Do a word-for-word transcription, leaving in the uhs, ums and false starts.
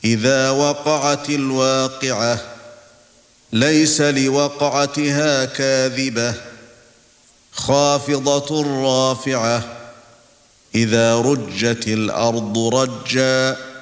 إذا وقعت الواقعة ليس لوقعتها كاذبة خافضة رافعة إذا رجت الأرض رجا